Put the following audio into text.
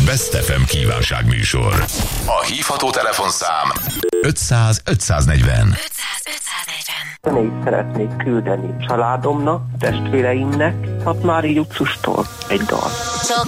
Best FM kívánságműsor. A hívható telefonszám 500 540. 500 540. Zenét szeretnék küldeni családomnak, testvéreimnek, hát már így utcustól egy dal. Csak